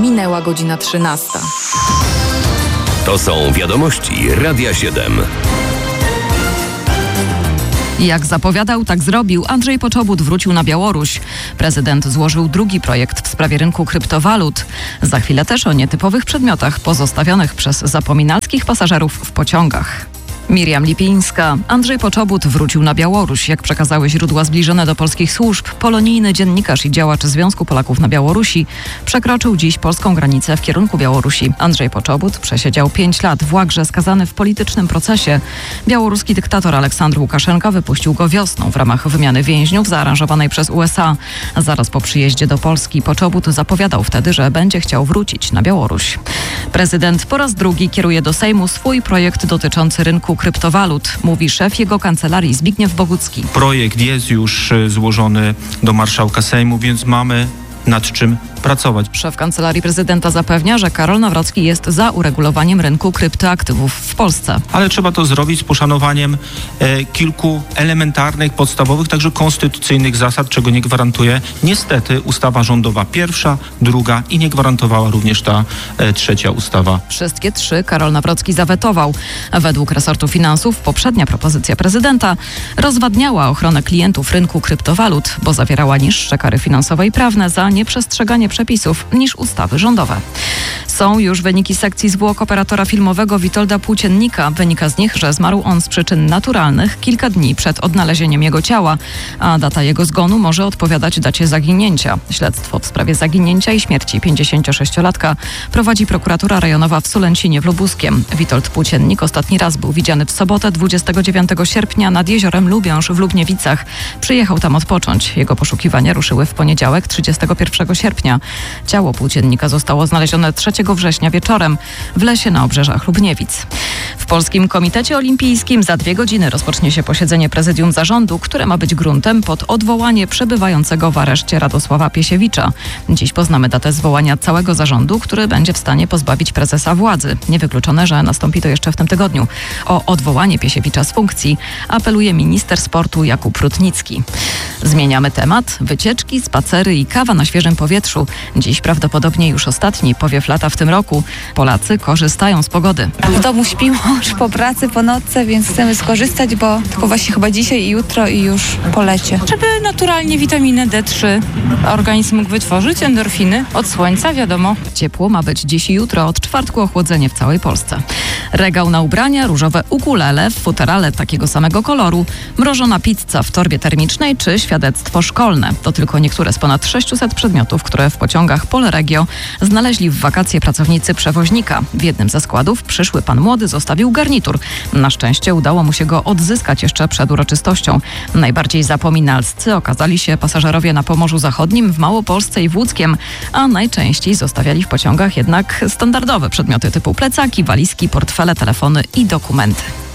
Minęła godzina 13. To są wiadomości Radia 7. Jak zapowiadał, tak zrobił. Andrzej Poczobut wrócił na Białoruś. Prezydent złożył drugi projekt w sprawie rynku kryptowalut. Za chwilę też o nietypowych przedmiotach pozostawionych przez zapominalskich pasażerów w pociągach. Miriam Lipińska. Andrzej Poczobut wrócił na Białoruś. Jak przekazały źródła zbliżone do polskich służb, polonijny dziennikarz i działacz Związku Polaków na Białorusi przekroczył dziś polską granicę w kierunku Białorusi. Andrzej Poczobut przesiedział 5 lat w łagrze, skazany w politycznym procesie. Białoruski dyktator Aleksandr Łukaszenka wypuścił go wiosną w ramach wymiany więźniów zaaranżowanej przez USA. Zaraz po przyjeździe do Polski Poczobut zapowiadał wtedy, że będzie chciał wrócić na Białoruś. Prezydent po raz drugi kieruje do Sejmu swój projekt dotyczący rynku kryptowalut, mówi szef jego kancelarii Zbigniew Bogucki. Projekt jest już złożony do marszałka Sejmu, więc mamy nad czym pracować. Szef Kancelarii Prezydenta zapewnia, że Karol Nawrocki jest za uregulowaniem rynku kryptoaktywów w Polsce. Ale trzeba to zrobić z poszanowaniem kilku elementarnych, podstawowych, także konstytucyjnych zasad, czego nie gwarantuje niestety ustawa rządowa pierwsza, druga i nie gwarantowała również ta trzecia ustawa. Wszystkie trzy Karol Nawrocki zawetował. Według resortu finansów poprzednia propozycja prezydenta rozwadniała ochronę klientów rynku kryptowalut, bo zawierała niższe kary finansowe i prawne za nieprzestrzeganie przepisów niż ustawy rządowe. Są już wyniki sekcji zwłok operatora filmowego Witolda Płóciennika. Wynika z nich, że zmarł on z przyczyn naturalnych kilka dni przed odnalezieniem jego ciała, a data jego zgonu może odpowiadać dacie zaginięcia. Śledztwo w sprawie zaginięcia i śmierci 56-latka prowadzi prokuratura rejonowa w Sulęcinie w Lubuskiem. Witold Płóciennik ostatni raz był widziany w sobotę 29 sierpnia nad jeziorem Lubiąż w Lubniewicach. Przyjechał tam odpocząć. Jego poszukiwania ruszyły w poniedziałek 31 sierpnia. Ciało Płóciennika zostało znalezione 3 września wieczorem w lesie na obrzeżach Lubniewic. W Polskim Komitecie Olimpijskim za 2 godziny rozpocznie się posiedzenie prezydium zarządu, które ma być gruntem pod odwołanie przebywającego w areszcie Radosława Piesiewicza. Dziś poznamy datę zwołania całego zarządu, który będzie w stanie pozbawić prezesa władzy. Niewykluczone, że nastąpi to jeszcze w tym tygodniu. O odwołanie Piesiewicza z funkcji apeluje minister sportu Jakub Rutnicki. Zmieniamy temat. Wycieczki, spacery i kawa na świeżym powietrzu. Dziś prawdopodobnie już ostatni powiew lata w tym roku. Polacy korzystają z pogody. W domu śpimy już po pracy, po nocce, więc chcemy skorzystać, bo tylko właśnie chyba dzisiaj i jutro i już po lecie. Żeby naturalnie witaminę D3 organizm mógł wytworzyć, endorfiny od słońca, wiadomo. Ciepło ma być dziś i jutro, od czwartku ochłodzenie w całej Polsce. Regał na ubrania, różowe ukulele w futerale takiego samego koloru, mrożona pizza w torbie termicznej czy świadectwo szkolne. To tylko niektóre z ponad 600 przedmiotów, które w pociągach Polregio znaleźli w wakacje pracownicy przewoźnika. W jednym ze składów przyszły pan młody zostawił garnitur. Na szczęście udało mu się go odzyskać jeszcze przed uroczystością. Najbardziej zapominalscy okazali się pasażerowie na Pomorzu Zachodnim, w Małopolsce i w Łódzkiem, a najczęściej zostawiali w pociągach jednak standardowe przedmioty typu plecaki, walizki, portfele, telefony i dokumenty.